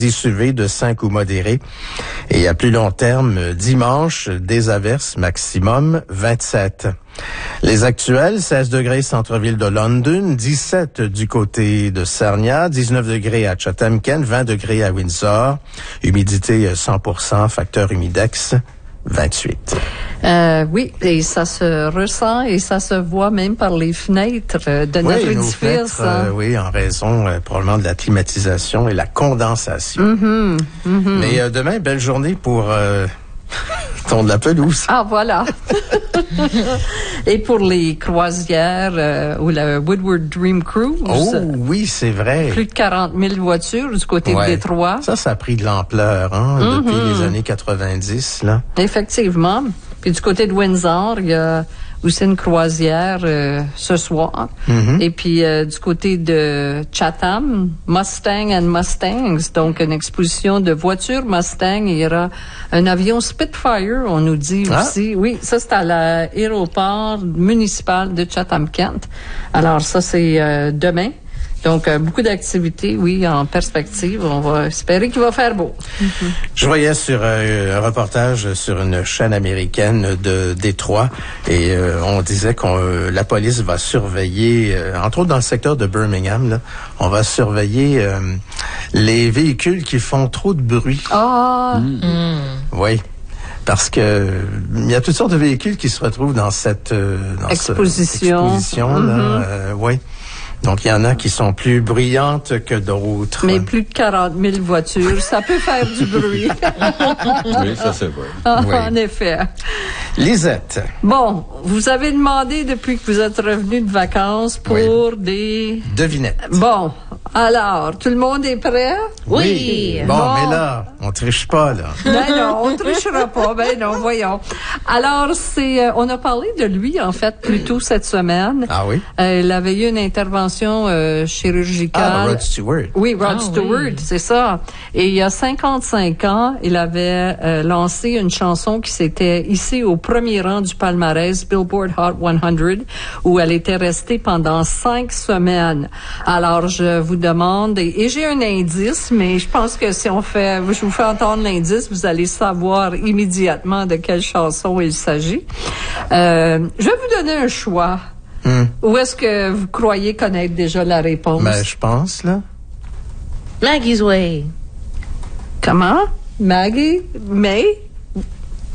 SUV de 5 ou modérés. Et à plus long terme, dimanche, des averses, maximum 27. Les actuels, 16 degrés centre-ville de London, 17 du côté de Sarnia, 19 degrés à Chatham-Kent, 20 degrés à Windsor, humidité 100%, facteur humidex 28. Oui, et ça se ressent et ça se voit même par les fenêtres de notre édifice. Fenêtres, oui, en raison probablement de la climatisation et la condensation. Mais demain, belle journée pour ton de la pelouse. Ah, voilà. Et pour les croisières ou la Woodward Dream Cruise. Oh, oui, c'est vrai. Plus de 40 000 voitures du côté de Détroit. Ça a pris de l'ampleur, depuis les années 90, là. Effectivement. Puis du côté de Windsor, il y a aussi une croisière ce soir. Et puis du côté de Chatham, Mustang and Mustangs, donc une exposition de voitures Mustang. Il y aura un avion Spitfire, on nous dit aussi. Oui, ça c'est à l'aéroport municipal de Chatham-Kent. Alors ça c'est demain. Donc, beaucoup d'activités, oui, en perspective. On va espérer qu'il va faire beau. Je voyais sur un reportage sur une chaîne américaine de Détroit et on disait que la police va surveiller, entre autres dans le secteur de Birmingham, là, on va surveiller les véhicules qui font trop de bruit. Oui. Parce que il y a toutes sortes de véhicules qui se retrouvent dans cette exposition là. Oui. Donc, il y en a qui sont plus bruyantes que d'autres. Mais plus de 40 000 voitures, ça peut faire du bruit. Oui, ça c'est vrai. Oui. En effet. Lisette. Bon, vous avez demandé depuis que vous êtes revenu de vacances pour des... devinettes. Bon, alors, tout le monde est prêt? Oui. Bon, mais là, on triche pas, là. Non, on trichera pas. Ben non, voyons. Alors, on a parlé de lui, en fait, plus tôt cette semaine. Ah oui? Il avait eu une intervention chirurgicale. Rod Stewart. Oui, Rod Stewart, c'est ça. Et il y a 55 ans, il avait lancé une chanson qui s'était hissée au premier rang du palmarès Billboard Hot 100, où elle était restée pendant 5 semaines. Alors, je vous demande, et j'ai un indice, mais je pense que si je vous fais entendre l'indice, vous allez savoir immédiatement de quelle chanson il s'agit. Je vais vous donner un choix. Ou est-ce que vous croyez connaître déjà la réponse? Ben, je pense, là. Maggie's Way. Comment? Maggie? May?